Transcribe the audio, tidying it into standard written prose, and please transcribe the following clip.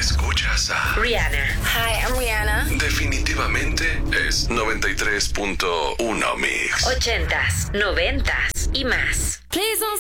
Escuchas a Rihanna. Hi, I'm Rihanna. Definitivamente es 93.1 Mix. 80s, 90s y más. Please don't